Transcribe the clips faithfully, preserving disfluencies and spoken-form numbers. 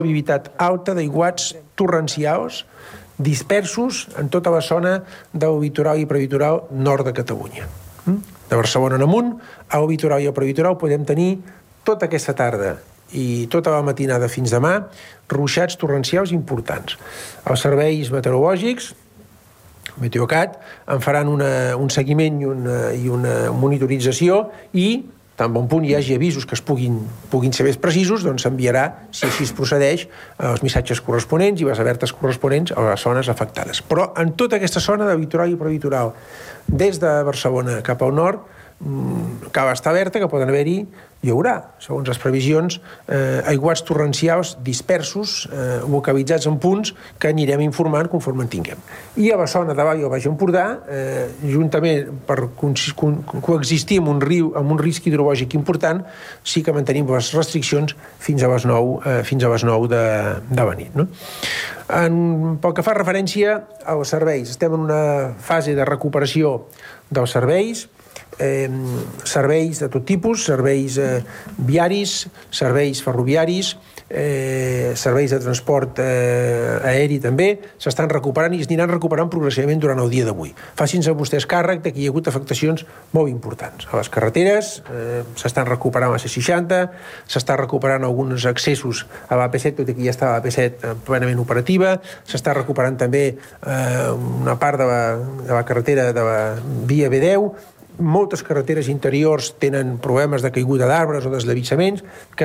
probabilitat alta d'aiguats torrencials dispersos en tota la zona del litoral i prelitoral nord de Catalunya. De Barcelona en amunt, al litoral i al prelitoral podem tenir tota aquesta tarda i tota la matinada fins demà ruixats torrencials importants. Els serveis meteorològics, Meteocat, en faran una, un seguiment i una, i una monitorització i tan bon punt hi hagi avisos que es puguin, puguin ser més precisos, doncs s'enviarà, si així es procedeix, els missatges corresponents i les alertes corresponents a les zones afectades. Però en tota aquesta zona de litoral i prelitoral, des de Barcelona cap al nord, cal estar alerta que poden haver-hi, hi haurà, segons les previsions, eh, aiguats torrencials dispersos, eh, localitzats en punts que anirem informant conforme en tinguem. I a la zona de Vall i el Baix Empordà, eh, juntament per co co coexistir amb un riu, amb un risc hidrològic important, sí que mantenim les restriccions fins a les nou, eh, fins a les nou de, de la nit. No? En, pel que fa referència als serveis, estem en una fase de recuperació dels serveis, Eh, serveis de tot tipus, serveis eh, viaris, serveis ferroviaris, eh, serveis de transport eh, aeri també, s'estan recuperant i es aniran recuperant progressivament durant el dia d'avui. Facin-se vostès càrrec que hi ha hagut afectacions molt importants. A les carreteres eh, s'estan recuperant la C seixanta, s'està recuperant alguns accessos a l'A P set, tot i que ja estava l'A P set plenament operativa, s'està recuperant també eh, una part de la, de la carretera de la via B deu. Moltes carreteres interiors tenen problemes de caiguda d'arbres o desllavitsaments que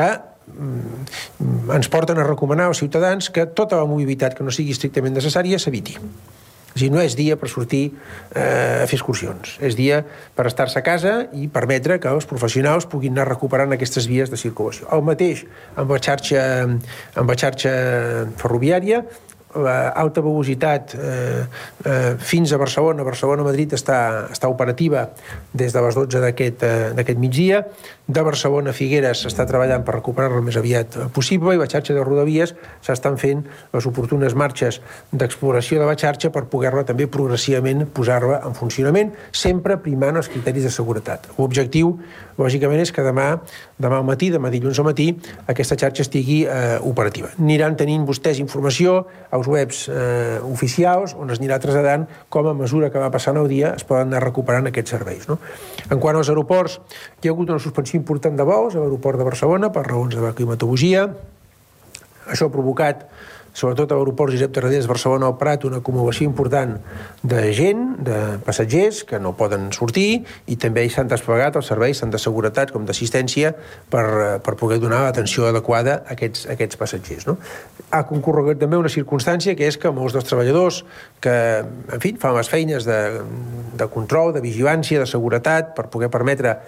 mm, ens porten a recomanar als ciutadans que tota la mobilitat que no sigui estrictament necessària s'eviti. És a dir, no és dia per sortir eh, a fer excursions, és dia per estar-se a casa i permetre que els professionals puguin anar recuperant aquestes vies de circulació. El mateix amb la xarxa, amb la xarxa ferroviària, l'alta velocitat eh, eh, fins a Barcelona, Barcelona-Madrid està, està operativa des de les dotze d'aquest eh, migdia. De Barcelona a Figueres s'està treballant per recuperar-la el més aviat possible i la xarxa de rodavies s'estan fent les oportunes marxes d'exploració de la xarxa per poder-la també progressivament posar-la en funcionament, sempre primant els criteris de seguretat. L'objectiu, lògicament, és que demà, demà al matí, demà dilluns al matí, aquesta xarxa estigui eh, operativa. Aniran tenint vostès informació als webs eh, oficials on es anirà traslladant com a mesura que va passant el dia es poden anar recuperant aquests serveis. No? En quant als aeroports, hi ha hagut una suspensió important de vols a l'aeroport de Barcelona per raons de la climatologia. Això ha provocat, sobretot a l'aeroport Josep Tarradellas Barcelona al Prat, una acumulació important de gent, de passatgers que no poden sortir i també s'han desplegat els serveis tant de seguretat com d'assistència per, per poder donar l'atenció adequada a aquests, a aquests passatgers. No? Ha concorregut també una circumstància que és que molts dels treballadors que, en fi, fan les feines de, de control, de vigilància, de seguretat per poder permetre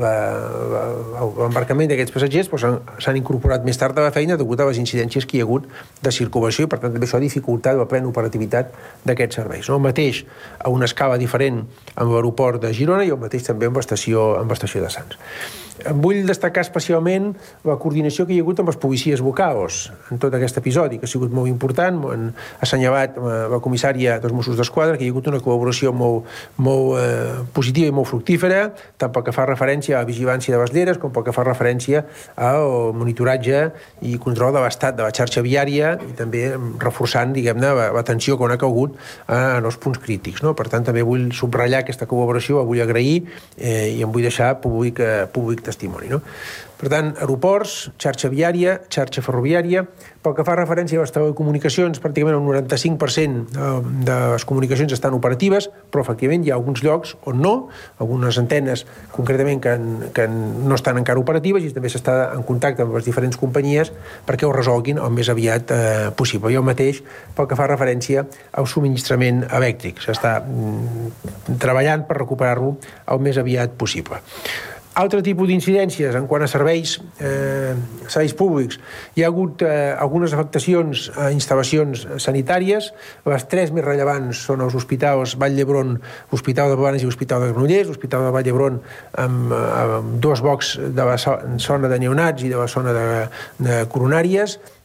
l'embarcament d'aquests passatgers s'han doncs, incorporat més tard a la feina degut a les incidències que hi ha hagut de circulació i per tant també això ha dificultat la plena operativitat d'aquests serveis. No? El mateix a una escala diferent amb l'aeroport de Girona i el mateix també amb l'estació amb l'estació de Sants. Vull destacar especialment la coordinació que hi ha hagut amb les policies locals en tot aquest episodi, que ha sigut molt important. Ha assenyalat la comissària dels Mossos d'Esquadra que hi ha hagut una col·laboració molt, molt eh, positiva i molt fructífera, tant pel que fa referència a la vigilància de les lleres com pel que fa referència al monitoratge i control de l'estat de la xarxa viària i també reforçant, diguem-ne, l'atenció que ha calgut en els punts crítics. No? Per tant, també vull subratllar aquesta col·laboració, la vull agrair eh, i em vull deixar públic, eh, públic testimoni. No? Per tant, aeroports, xarxa viària, xarxa ferroviària. Pel que fa referència a les telecomunicacions, pràcticament el noranta-cinc per cent de les comunicacions estan operatives, però efectivament hi ha alguns llocs on no, algunes antenes concretament que, que no estan encara operatives i també s'està en contacte amb les diferents companyies perquè ho resolguin el més aviat eh, possible. I el mateix pel que fa referència al subministrament elèctric. S'està mm, treballant per recuperar-lo el més aviat possible. Altre tipus d'incidències en quant a serveis, eh, serveis públics. Hi ha hagut eh, algunes afectacions a instal·lacions sanitàries. Les tres més rellevants són els hospitals Vall d'Hebron, l'Hospital de Blanes i l'Hospital de Granollers. L'Hospital de Vall d'Hebron amb, amb dos blocs de la zona de neonats i de la zona de, de coronàries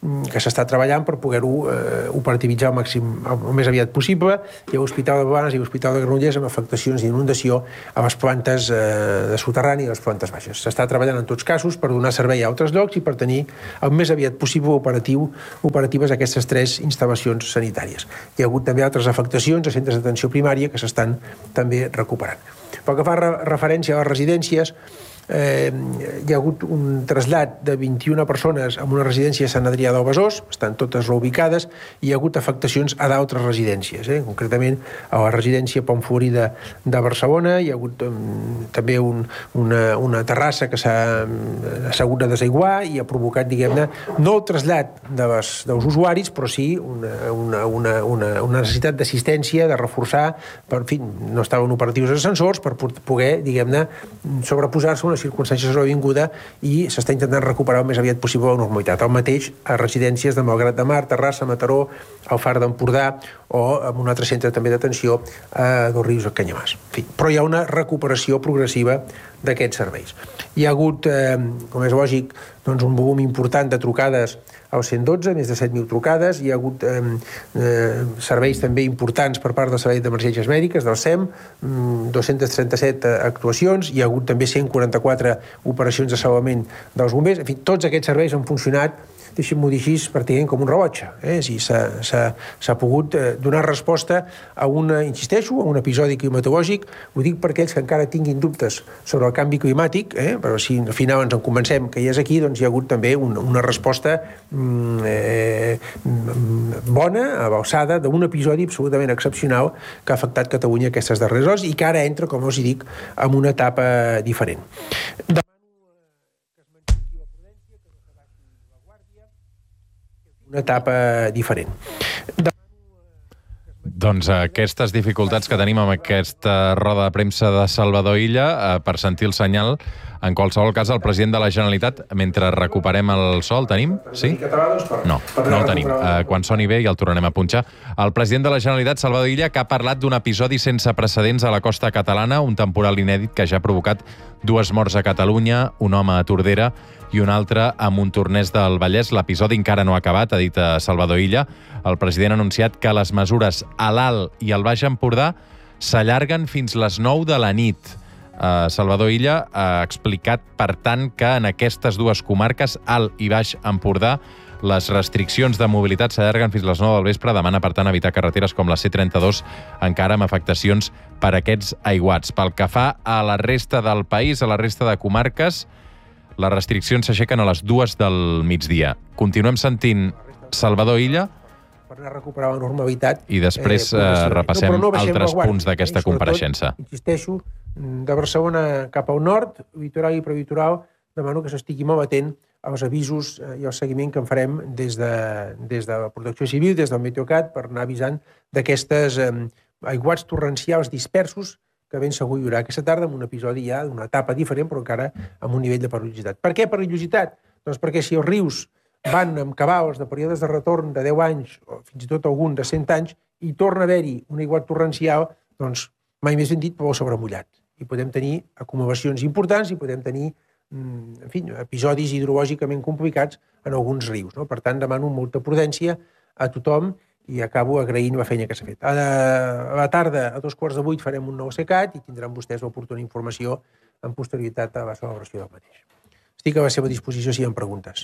que s'està treballant per poder-ho eh, operativitzar al màxim, el més aviat possible. Hi ha l'Hospital de Blanes i l'Hospital de Granollers amb afectacions d'inundació a les plantes eh, de soterrani i a les plantes baixes. S'està treballant en tots casos per donar servei a altres llocs i per tenir el més aviat possible operatiu, operatives aquestes tres instal·lacions sanitàries. Hi ha hagut també altres afectacions a centres d'atenció primària que s'estan també recuperant. Pel que fa referència a les residències, eh, hi ha hagut un trasllat de vint-i-una persones a una residència a Sant Adrià del Besòs, estan totes reubicades, i hi ha hagut afectacions a d'altres residències, eh? Concretament a la residència Pont Florida de Barcelona, hi ha hagut um, també un, una, una terrassa que s'ha hagut de desaiguar i ha provocat, diguem-ne, no el trasllat de les, dels usuaris, però sí una, una, una, una, una necessitat d'assistència, de reforçar, per, en fi, no estaven operatius els ascensors, per poder, diguem-ne, sobreposar-se a una circumstància sobrevinguda i s'està intentant recuperar el més aviat possible la normalitat. El mateix a residències de Malgrat de Mar, Terrassa, Mataró, el Far d'Empordà o en un altre centre també d'atenció a Dosrius, a Canyamàs. En fi, però hi ha una recuperació progressiva d'aquests serveis. Hi ha hagut, eh, com és lògic, doncs un volum important de trucades al cent dotze, més de set mil trucades, hi ha hagut eh, eh, serveis també importants per part del Servei d'Emergències Mèdiques, del S E M, dos-centes trenta-set actuacions, hi ha hagut també cent quaranta-quatre operacions de salvament dels bombers, en fi, tots aquests serveis han funcionat, deixem-m'ho dir així, pràcticament com un rellotge. Eh? S'ha pogut eh, donar resposta a una, insisteixo, a un episodi climatològic, ho dic per aquells que encara tinguin dubtes sobre el canvi climàtic, eh? Però si al final ens en convencem que hi és aquí, doncs hi ha hagut també una, una resposta mm, eh, bona, a l'alçada d'un episodi absolutament excepcional que ha afectat Catalunya aquestes darreres hores i que ara entra, com us dic, en una etapa diferent. Una etapa diferent. Doncs aquestes dificultats que tenim amb aquesta roda de premsa de Salvador Illa, eh, per sentir el senyal, en qualsevol cas, el president de la Generalitat, mentre recuperem el so, el tenim? Sí? No, no el tenim. Eh, quan soni bé ja el tornarem a punxar. El president de la Generalitat, Salvador Illa, que ha parlat d'un episodi sense precedents a la costa catalana, un temporal inèdit que ja ha provocat dues morts a Catalunya, un home a Tordera i un altre a Montornès del Vallès. L'episodi encara no ha acabat, ha dit Salvador Illa. El president ha anunciat que les mesures a l'Alt i al Baix Empordà s'allarguen fins les nou de la nit. Uh, Salvador Illa ha explicat, per tant, que en aquestes dues comarques, Alt i Baix Empordà, les restriccions de mobilitat s'allarguen fins les nou del vespre. Demana, per tant, evitar carreteres com la C trenta-dos, encara amb afectacions per aquests aiguats. Pel que fa a la resta del país, a la resta de comarques, les restriccions s'aixequen a les dues del migdia. Continuem sentint Salvador Illa per anar a recuperar la normalitat. I després eh, repassem no, no altres punts d'aquesta compareixença. Insisteixo, de Barcelona cap al nord, litoral i prelitoral, demano que s'estigui molt atent als avisos i al seguiment que en farem des de, des de la Protecció Civil, des del Meteocat, per anar avisant d'aquestes eh, aiguats torrencials dispersos que ben segur hi haurà aquesta tarda, amb un episodi ja d'una etapa diferent, però encara amb un nivell de perillositat. Per què perillositat? Doncs perquè si els rius van amb cabals de períodes de retorn de deu anys, o fins i tot algun de cent anys, i torna a haver-hi un aiguat torrencial, doncs mai més ben dit, però sobremullat. I podem tenir acumulacions importants i podem tenir, en fi, episodis hidrològicament complicats en alguns rius. No? Per tant, demano molta prudència a tothom i acabo agraint la feina que s'ha fet. A la tarda, a dos quarts de vuit, farem un nou secat i tindran vostès l'oportuna informació en posterioritat a la celebració del mateix. Estic a la seva disposició si hi ha preguntes.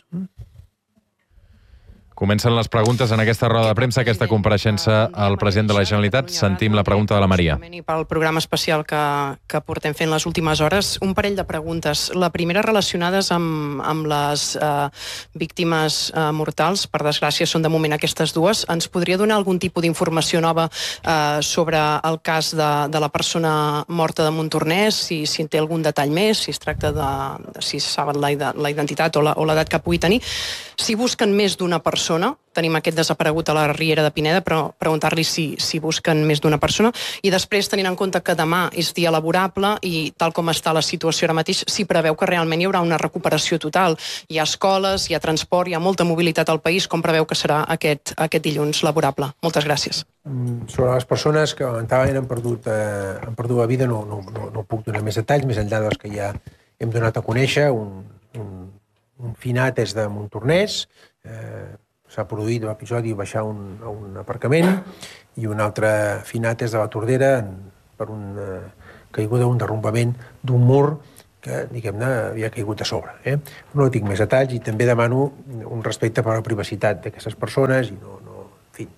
Comencen les preguntes en aquesta roda de premsa, aquesta compareixença al president de la Generalitat. Sentim la pregunta de la Maria. I pel programa especial que, que portem fent les últimes hores, un parell de preguntes. La primera relacionades amb, amb les eh, víctimes eh, mortals. Per desgràcia, són de moment aquestes dues. Ens podria donar algun tipus d'informació nova eh, sobre el cas de, de la persona morta de Montornès, si, si en té algun detall més, si es tracta de, de si saben la, la identitat o l'edat que pugui tenir. Si busquen més d'una persona, tenim aquest desaparegut a la Riera de Pineda, però preguntar-li si, si busquen més d'una persona. I després, tenint en compte que demà és dia laborable i tal com està la situació ara mateix, si preveu que realment hi haurà una recuperació total. Hi ha escoles, hi ha transport, hi ha molta mobilitat al país. Com preveu que serà aquest, aquest dilluns laborable? Moltes gràcies. Sobre les persones que lamentablement han perdut, eh, han perdut la vida, no, no, no, no puc donar més detalls, més enllà dels que ja hem donat a conèixer. Un, un, un finat és de Montornès, eh, s'ha produït l'episodi de baixar un, a un aparcament i un altre finat és de la Tordera en, per una caiguda, un derrumbament d'un mur que, diguem-ne, havia caigut a sobre. Eh? No tinc més detalls i també demano un respecte per la privacitat d'aquestes persones i no, no, en fi,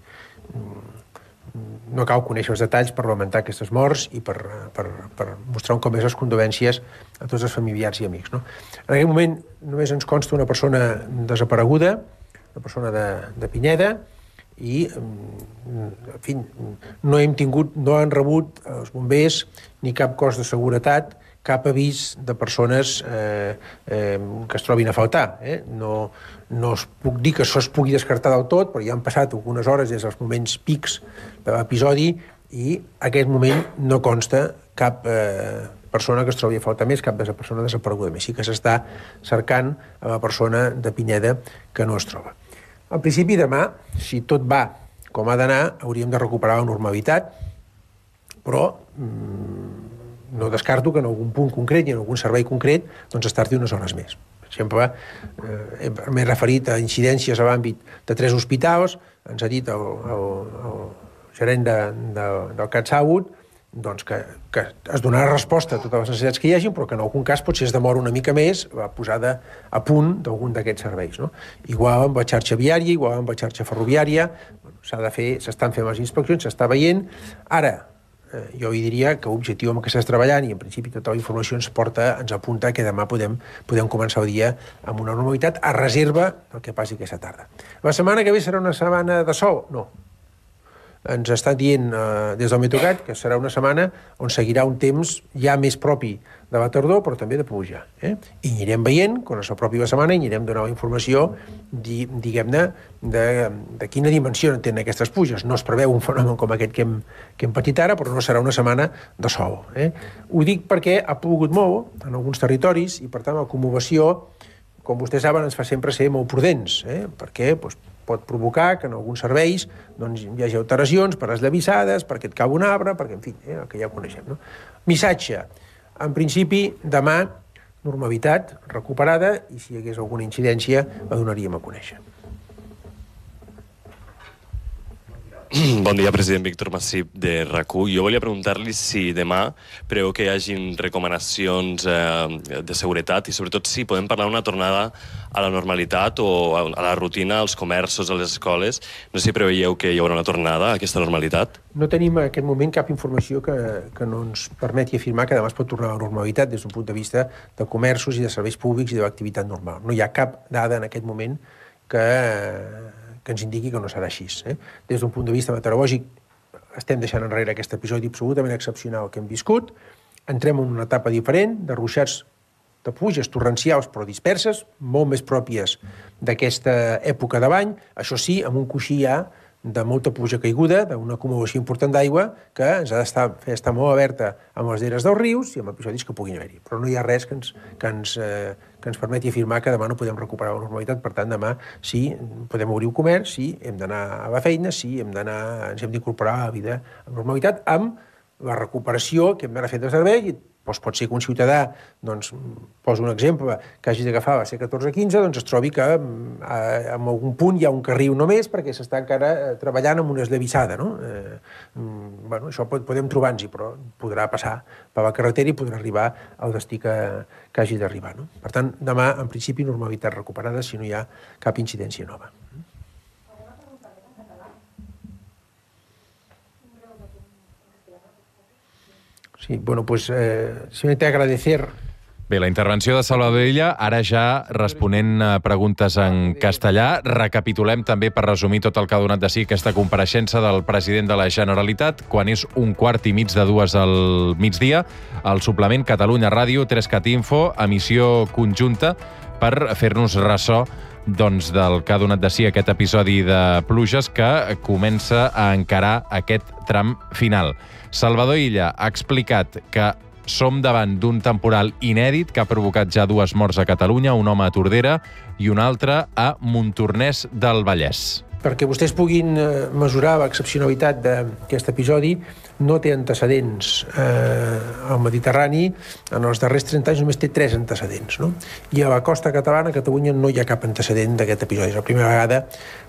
no cal conèixer els detalls per lamentar aquestes morts i per, per, per mostrar un cop més les condolències a tots els familiars i amics. No? En aquest moment només ens consta una persona desapareguda, una persona de, de Pineda, i en fi, no hem tingut, no han rebut els bombers ni cap cos de seguretat cap avís de persones eh, eh, que es trobin a faltar. Eh? No, no es puc dir que això es pugui descartar del tot, però ja han passat algunes hores des dels moments pics de l'episodi i en aquest moment no consta cap eh, persona que es trobi a faltar més, cap persona desapareguda més. Sí que s'està cercant a la persona de Pineda que no es troba. Al principi, demà, si tot va com ha d'anar, hauríem de recuperar la normalitat, però mmm, no descarto que en algun punt concret i en algun servei concret doncs es tardi unes hores més. Per exemple, eh, m'he referit a incidències a l'àmbit de tres hospitals, ens ha dit el, el, el gerent de, de, del CatSalut doncs que, que es donarà resposta a totes les necessitats que hi hagi, però que en algun cas potser es demora una mica més la posada a punt d'algun d'aquests serveis. No? Igual amb la xarxa viària, igual amb la xarxa ferroviària, s'ha de fer, s'estan fent les inspeccions, s'està veient. Ara, eh, jo hi diria que l'objectiu amb què s'està treballant i en principi tota la informació ens porta, ens apunta que demà podem, podem començar el dia amb una normalitat a reserva del que passi aquesta tarda. La setmana que ve serà una setmana de sol? No. Ens està dient eh, des del Metrocat que serà una setmana on seguirà un temps ja més propi de la tardor, però també de pluja. Eh? I anirem veient, quan s'apropi la setmana, i anirem donant la informació, di, diguem-ne, de, de quina dimensió tenen aquestes pluges. No es preveu un fenomen com aquest que hem, que hem patit ara, però no serà una setmana de sol. Eh? Ho dic perquè ha plogut molt en alguns territoris i, per tant, l'acumulació, com vostès saben, ens fa sempre ser molt prudents, eh? perquè doncs, pot provocar que en alguns serveis doncs, hi hagi alteracions per les llavissades, perquè et cau un arbre, perquè, en fi, eh, el que ja coneixem. No? Missatge. En principi, demà, normalitat recuperada, i si hi hagués alguna incidència, la donaríem a conèixer. Bon dia, president Víctor Massip de RAC u. Jo volia preguntar-li si demà preveu que hi hagin recomanacions eh, de seguretat i sobretot si podem parlar d'una tornada a la normalitat o a la rutina als comerços, a les escoles. No sé si preveieu que hi haurà una tornada a aquesta normalitat. No tenim en aquest moment cap informació que, que no ens permeti afirmar que demà es pot tornar a la normalitat des d'un punt de vista de comerços i de serveis públics i de l'activitat normal. No hi ha cap dada en aquest moment que... que ens indiqui que no serà així. Eh? Des d'un punt de vista meteorològic estem deixant enrere aquest episodi absolutament excepcional que hem viscut, entrem en una etapa diferent, de ruixats de pluges torrencials però disperses, molt més pròpies d'aquesta època de l'any, això sí, amb un coixí ja de molta pluja caiguda, d'una acumulació important d'aigua que ens ha d'estar fer estar molt alerta amb les deres dels rius i amb episodis que puguin haver-hi. Però no hi ha res que ens, que, ens, eh, que ens permeti afirmar que demà no podem recuperar la normalitat. Per tant, demà sí podem obrir el comerç, sí hem d'anar a la feina, sí hem d'anar, ens hem d'incorporar a la vida amb normalitat, amb la recuperació que hem d'anar fent de servei. Doncs pot ser que un ciutadà, doncs, poso un exemple, que hagi d'agafar la C catorze quinze, doncs es trobi que en algun punt hi ha un carril només perquè s'està encara treballant amb una esllavissada. No? Eh, bueno, això pot, podem trobar-nos-hi, però podrà passar per la carretera i podrà arribar al destí que, que hagi d'arribar. No? Per tant, demà, en principi, normalitat recuperada si no hi ha cap incidència nova. Sí, bueno, pues eh, simplemente agradecer. Bé, la intervenció de Salvador Illa, ara ja responent a preguntes en castellà. Recapitulem també, per resumir tot el que ha donat de si aquesta compareixença del president de la Generalitat, quan és un quart i mig de dues al migdia, al suplement Catalunya Ràdio, Trescat Info, emissió conjunta, per fer-nos ressò doncs, del que ha donat de si aquest episodi de pluges que comença a encarar aquest tram final. Salvador Illa ha explicat que som davant d'un temporal inèdit que ha provocat ja dues morts a Catalunya, un home a Tordera i un altre a Montornès del Vallès. Perquè vostès puguin mesurar l'excepcionalitat d'aquest episodi, no té antecedents eh, al Mediterrani. En els darrers trenta anys només té tres antecedents. No? I a la costa catalana, a Catalunya, no hi ha cap antecedent d'aquest episodi. És la primera vegada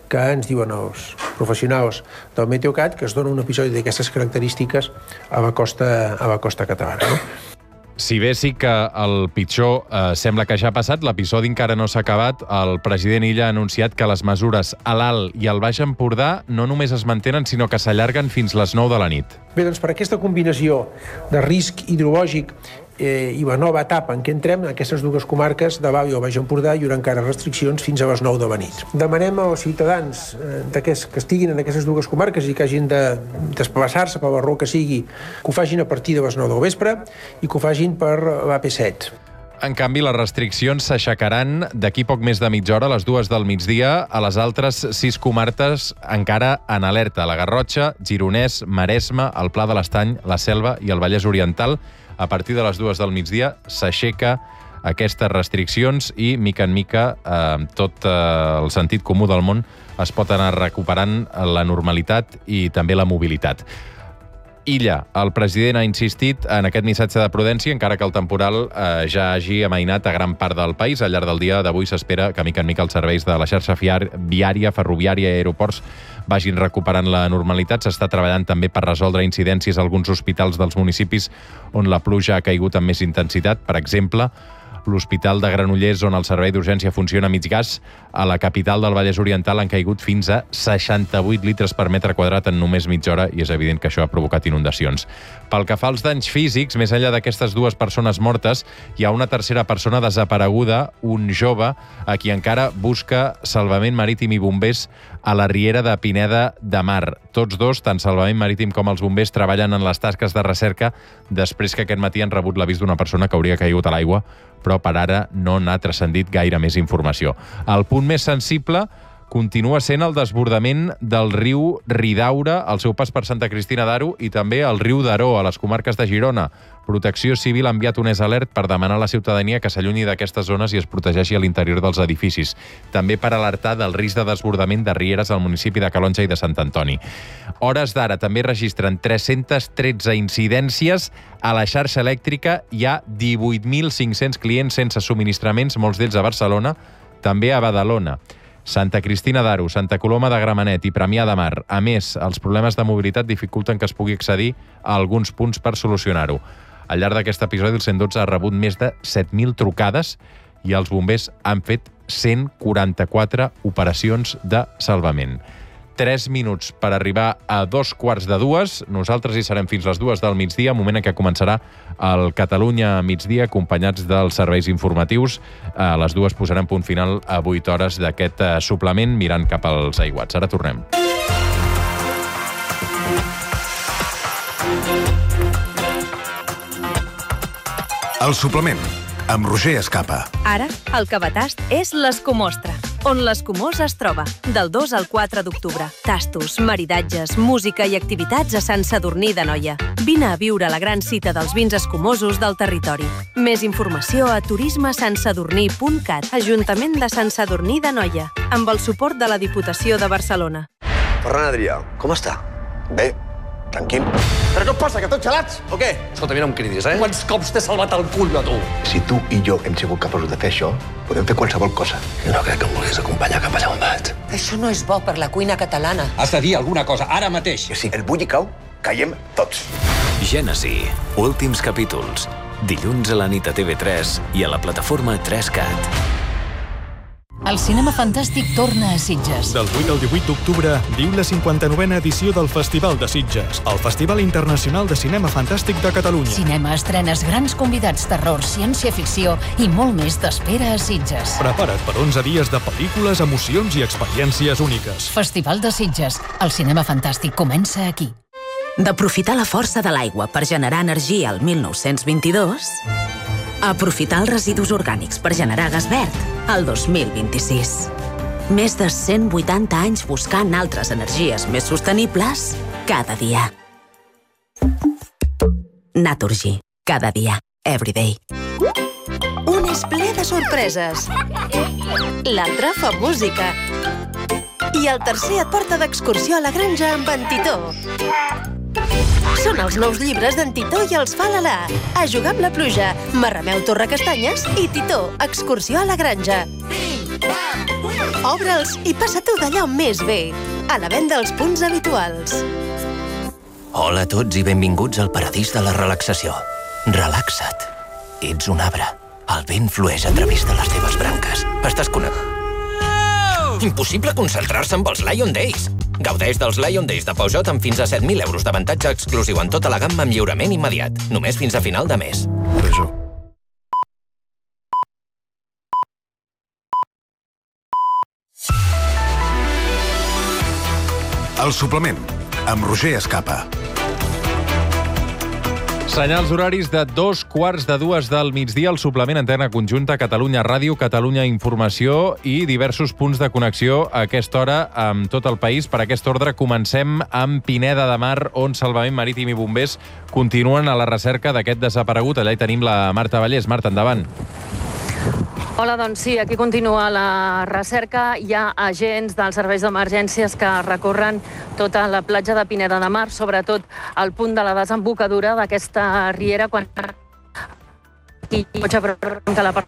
que ens diuen els professionals del Meteocat que es dona un episodi d'aquestes característiques a la costa, a la costa catalana. No? Si bé sí que el pitjor eh, sembla que ja ha passat, l'episodi encara no s'ha acabat, el president Illa ha anunciat que les mesures a l'Alt i al Baix Empordà no només es mantenen, sinó que s'allarguen fins les nou de la nit. Bé, doncs per aquesta combinació de risc hidrològic eh, i la nova etapa en què entrem, en aquestes dues comarques de l'Alt i el Baix Empordà hi haurà encara restriccions fins a les nou de la nit. Demanem als ciutadans eh, que estiguin en aquestes dues comarques i que hagin de desplaçar-se per la raó que sigui, que ho facin a partir de les nou del vespre i que ho facin per l'A P set. En canvi, les restriccions s'aixecaran d'aquí poc més de mitja hora, a les dues del migdia, a les altres sis comarques encara en alerta: la Garrotxa, Gironès, Maresme, el Pla de l'Estany, la Selva i el Vallès Oriental. A partir de les dues del migdia s'aixeca aquestes restriccions i, mica en mica, eh, tot eh, el sentit comú del món es pot anar recuperant la normalitat i també la mobilitat. Illa, el president ha insistit en aquest missatge de prudència, encara que el temporal eh, ja hagi amainat a gran part del país. Al llarg del dia d'avui s'espera que, mica en mica, els serveis de la xarxa viària, ferroviària i aeroports vagin recuperant la normalitat. S'està treballant també per resoldre incidències a alguns hospitals dels municipis on la pluja ha caigut amb més intensitat. Per exemple, l'Hospital de Granollers, on el servei d'urgència funciona a mig gas, a la capital del Vallès Oriental han caigut fins a seixanta-vuit litres per metre quadrat en només mitja hora i és evident que això ha provocat inundacions. Pel que fa als danys físics, més enllà d'aquestes dues persones mortes, hi ha una tercera persona desapareguda, un jove, a qui encara busca Salvament Marítim i bombers a la riera de Pineda de Mar. Tots dos, tant Salvament Marítim com els bombers, treballen en les tasques de recerca després que aquest matí han rebut l'avís d'una persona que hauria caigut a l'aigua, però per ara no n'ha transcendit gaire més informació. El punt més sensible continua sent el desbordament del riu Ridaura al seu pas per Santa Cristina d'Aro i també el riu Daró, a les comarques de Girona. Protecció Civil ha enviat un S alert per demanar a la ciutadania que s'allunyi d'aquestes zones i es protegeixi a l'interior dels edificis. També per alertar del risc de desbordament de rieres al municipi de Calonja i de Sant Antoni. Hores d'ara també registren tres-centes tretze incidències a la xarxa elèctrica. Hi ha divuit mil cinc-cents clients sense subministraments, molts d'ells a Barcelona, també a Badalona, Santa Cristina d'Aro, Santa Coloma de Gramenet i Premià de Mar. A més, els problemes de mobilitat dificulten que es pugui accedir a alguns punts per solucionar-ho. Al llarg d'aquest episodi, el cent dotze ha rebut més de set mil trucades i els bombers han fet cent quaranta-quatre operacions de salvament. Tres minuts per arribar a dos quarts de dues. Nosaltres hi serem fins les dues del migdia, moment en què començarà el Catalunya a migdia, acompanyats dels serveis informatius. A les dues posarem punt final a vuit hores d'aquest suplement, mirant cap als aiguats. Ara tornem. El suplement, amb Roger Escapa. Ara, el Cabatast és l'Escumostra, on l'Escumós es troba, del dos al quatre d'octubre. Tastos, maridatges, música i activitats a Sant Sadurní d'Anoia. Vine a viure la gran cita dels vins escumosos del territori. Més informació a turisme sant sadurní punt cat. Ajuntament de Sant Sadurní d'Anoia, amb el suport de la Diputació de Barcelona. Ferran Adrià, com està? Bé, tranquil. Però què et passa, que tots gelats, o què? Escolta, mira, no em cridis, eh? Quants cops t'he salvat el cul, no, tu? Si tu i jo hem sigut capaços de fer això, podem fer qualsevol cosa. Jo no crec que em vulguis acompanyar cap allà on vaig. Això no és bo per la cuina catalana. Has de dir alguna cosa, ara mateix. Que si el bulli cau, caiem tots. Gènesi, últims capítols. Dilluns a la nit a T V tres i a la plataforma tres cat. El cinema fantàstic torna a Sitges. Del vuit al divuit d'octubre viu la cinquanta-novena edició del Festival de Sitges, el Festival Internacional de Cinema Fantàstic de Catalunya. Cinema, estrenes, grans convidats, terror, ciència-ficció i molt més t'espera a Sitges. Prepara't per onze dies de pel·lícules, emocions i experiències úniques. Festival de Sitges. El cinema fantàstic comença aquí. D'aprofitar la força de l'aigua per generar energia al mil nou-cents vint-i-dos... aprofitar els residus orgànics per generar gas verd al dos mil vint-i-sis. Més de cent vuitanta anys buscant altres energies més sostenibles cada dia. Naturgy. Cada dia. Everyday. Un és ple de sorpreses. L'altre fa música. I el tercer et porta d'excursió a la granja amb en Titó. Són els nous llibres d'en Titó i els Fa-la-la. A jugar amb la pluja, Marrameu Torrecastanyes i Titó, excursió a la granja. Obre'ls i passa-t'ho d'allò més bé. A la venda als punts habituals. Hola a tots i benvinguts al paradís de la relaxació. Relaxa't. Ets un arbre. El vent flueix a través de les teves branques. Estàs connectat. Impossible concentrar-se amb els Lion Days. Gaudeix dels Lion Days de Peugeot amb fins a set mil euros d'avantatge exclusiu en tota la gamma amb lliurament immediat. Només fins a final de mes. Peugeot. El suplement, amb Roger Escapa. Senyals horaris de dos quarts de dues del migdia, el suplement Antena Conjunta, Catalunya Ràdio, Catalunya Informació i diversos punts de connexió a aquesta hora amb tot el país. Per aquest ordre comencem amb Pineda de Mar, on Salvament Marítim i Bombers continuen a la recerca d'aquest desaparegut. Allà hi tenim la Marta Vallès. Marta, endavant. Hola, doncs sí, aquí continua la recerca. Hi ha agents dels serveis d'emergències que recorren tota la platja de Pineda de Mar, sobretot al punt de la desembocadura d'aquesta riera, quan i cotxe que la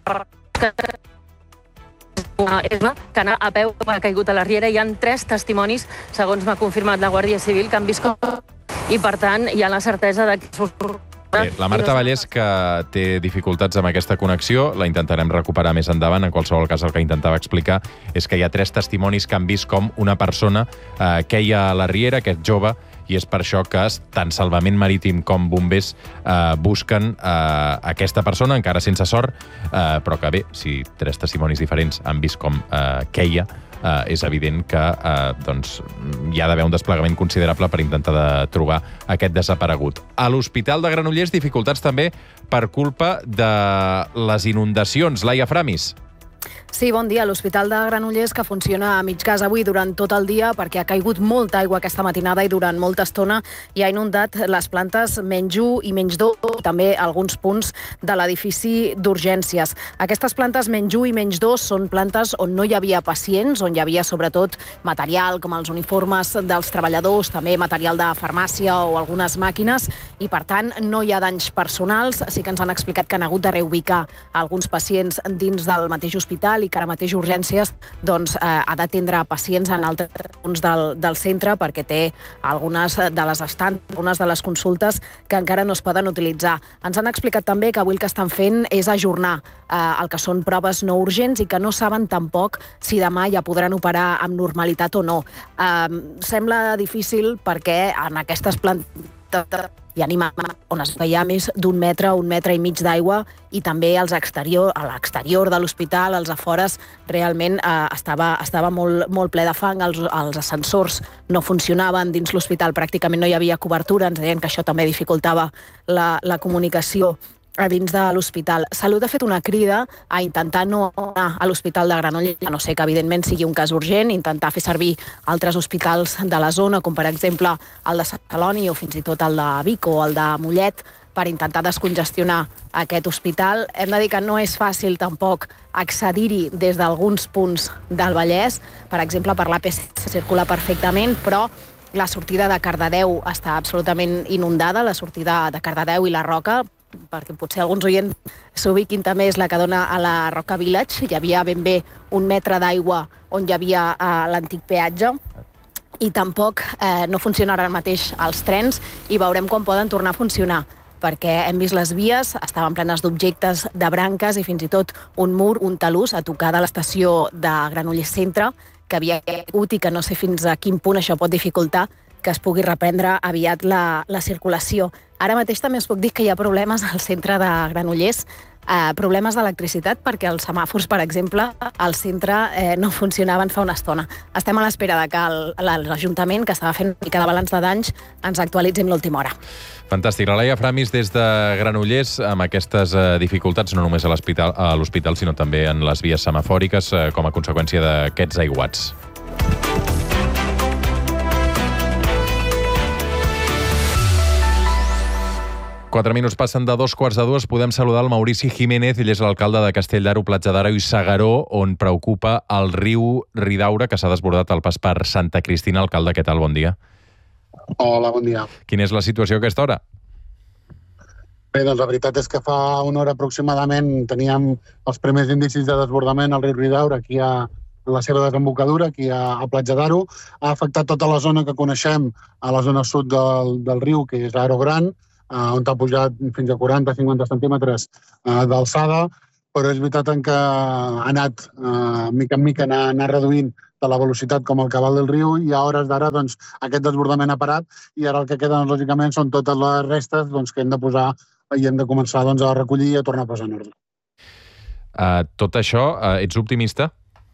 que anar a peu ha caigut a la riera. Hi ha tres testimonis, segons m'ha confirmat la Guàrdia Civil, que han vist com... i, per tant, hi ha la certesa de que... Bé, la Marta Vallès, que té dificultats amb aquesta connexió, la intentarem recuperar més endavant. En qualsevol cas, el que intentava explicar és que hi ha tres testimonis que han vist com una persona eh, queia a la riera, aquest jove, i és per això que tant Salvament Marítim com Bombers eh, busquen eh, aquesta persona, encara sense sort, eh, però que bé, si tres testimonis diferents han vist com eh, queia, Uh, és evident que uh, doncs, hi ha d'haver un desplegament considerable per intentar de trobar aquest desaparegut. A l'Hospital de Granollers, dificultats també per culpa de les inundacions. Laia Framis. Sí, bon dia. L'Hospital de Granollers, que funciona a mig gas avui durant tot el dia perquè ha caigut molta aigua aquesta matinada i durant molta estona i ha inundat les plantes menys u i menys dos i també alguns punts de l'edifici d'urgències. Aquestes plantes menys u i menys dos són plantes on no hi havia pacients, on hi havia sobretot material com els uniformes dels treballadors, també material de farmàcia o algunes màquines i, per tant, no hi ha danys personals. Sí que ens han explicat que han hagut de reubicar alguns pacients dins del mateix hospital i que ara mateix Urgències doncs, eh, ha d'atendre pacients en altres punts del, del centre perquè té algunes de les estant, algunes de les consultes que encara no es poden utilitzar. Ens han explicat també que avui el que estan fent és ajornar eh, el que són proves no urgents i que no saben tampoc si demà ja podran operar amb normalitat o no. Eh, sembla difícil perquè en aquestes plantes hi ha animals on es veia més d'un metre, un metre i mig d'aigua i també als exterior, a l'exterior de l'hospital, als afores, realment eh, estava, estava molt, molt ple de fang, els, els ascensors no funcionaven, dins l'hospital pràcticament no hi havia cobertura, ens deien que això també dificultava la, la comunicació a dins de l'hospital. Salut ha fet una crida a intentar no anar a l'Hospital de Granollers, a no ser que evidentment sigui un cas urgent, intentar fer servir altres hospitals de la zona, com per exemple el de Sant Celoni o fins i tot el de Vic o el de Mollet, per intentar descongestionar aquest hospital. Hem de dir que no és fàcil tampoc accedir-hi des d'alguns punts del Vallès. Per exemple, per l'A P C circula perfectament, però la sortida de Cardedeu està absolutament inundada, la sortida de Cardedeu i la Roca, perquè potser alguns oients s'ubiquin també, és la que dona a la Roca Village. Hi havia ben bé un metre d'aigua on hi havia eh, l'antic peatge i tampoc eh, no funcionaran ara mateix els trens i veurem quan poden tornar a funcionar perquè hem vist les vies, estaven plenes d'objectes, de branques i fins i tot un mur, un talús a tocar de l'estació de Granollers Centre que havia caigut i que no sé fins a quin punt això pot dificultar que es pugui reprendre aviat la, la circulació. Ara mateix també us puc dir que hi ha problemes al centre de Granollers, eh, problemes d'electricitat, perquè els semàfors, per exemple, al centre eh, no funcionaven fa una estona. Estem a l'espera de que l'Ajuntament, que estava fent una mica de balanç de danys, ens actualitzi amb l'última hora. Fantàstic. La Laia Framis des de Granollers, amb aquestes eh, dificultats, no només a l'hospital, sinó també en les vies semafòriques, eh, com a conseqüència d'aquests aiguats. Quatre minuts passen de dos quarts de dues. Podem saludar el Maurici Jiménez, ell és l'alcalde de Castell d'Aro, Platja d'Aro i S'Agaró, on preocupa el riu Ridaura, que s'ha desbordat al pas per Santa Cristina. Alcalde, què tal? Bon dia. Hola, bon dia. Quina és la situació a aquesta hora? Bé, doncs la veritat és que fa una hora aproximadament teníem els primers indicis de desbordament al riu Ridaura aquí a, en la seva desembocadura, aquí a, a Platja d'Aro. Ha afectat tota la zona que coneixem, a la zona sud del, del riu, que és Aro Gran, eh, on ha pujat fins a quaranta a cinquanta centímetres eh, d'alçada, però és veritat que ha anat, eh, mica en mica, anar, anar reduint de la velocitat com el cabal del riu, i a hores d'ara doncs, aquest desbordament ha parat, i ara el que queda, doncs, lògicament, són totes les restes doncs, que hem de posar i hem de començar doncs, a recollir i a tornar a posar en ordre. Uh, tot això, uh, ets optimista?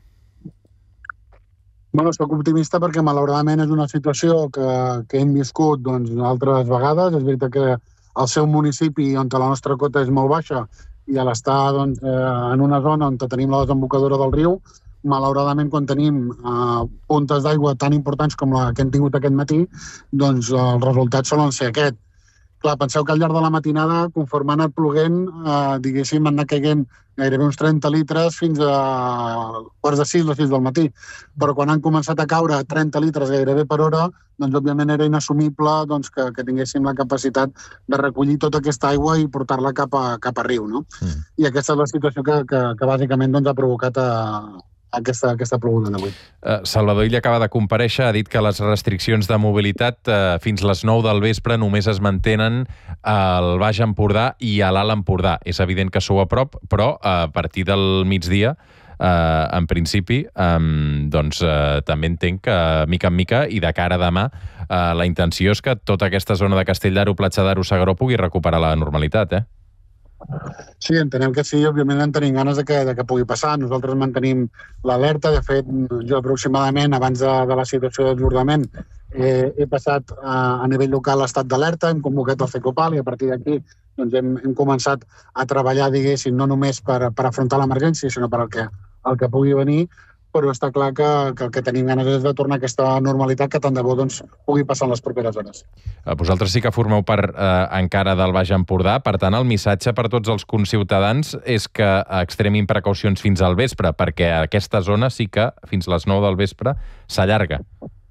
Bueno, soc optimista perquè, malauradament, és una situació que, que hem viscut doncs, altres vegades. És veritat que el seu municipi, on la nostra cota és molt baixa, i a l'estar doncs, eh, en una zona on tenim la desembocadura del riu, malauradament, quan tenim eh, puntes d'aigua tan importants com la que hem tingut aquest matí, doncs eh, els resultats solen ser aquest. Clar, penseu que al llarg de la matinada, conforme ha anat ploguent, eh, diguéssim, han anat caient gairebé uns trenta litres fins a quarts de sis o sis del matí. Però quan han començat a caure trenta litres gairebé per hora, doncs òbviament era inassumible doncs, que, que tinguéssim la capacitat de recollir tota aquesta aigua i portar-la cap a, cap a riu. No? Mm. I aquesta és la situació que, que, que bàsicament doncs, ha provocat a, aquesta, aquesta ploguda d'avui. Uh, Salvador Illa acaba de comparèixer, ha dit que les restriccions de mobilitat uh, fins les nou del vespre només es mantenen al Baix Empordà i a l'Alt Empordà. És evident que sou a prop, però uh, a partir del migdia, uh, en principi, um, doncs uh, també entenc que mica en mica i de cara a demà uh, la intenció és que tota aquesta zona de Castell d'Aro, Platja d'Aro, S'Agaró pugui recuperar la normalitat, eh? Sí, entenem que sí, òbviament en tenim ganes de que, de que pugui passar. Nosaltres mantenim l'alerta. De fet, jo aproximadament, abans de, de la situació de desbordament, eh, he passat a, a nivell local l'estat d'alerta, hem convocat el CECOPAL i a partir d'aquí doncs, hem, hem començat a treballar, diguéssim, no només per, per afrontar l'emergència, sinó per al que, el que pugui venir, però està clar que, que el que tenim ganes és de tornar a aquesta normalitat que tant de bo doncs, pugui passar en les properes hores. Vosaltres sí que formeu part eh, encara del Baix Empordà, per tant el missatge per tots els conciutadans és que extremin precaucions fins al vespre, perquè aquesta zona sí que fins les nou del vespre s'allarga.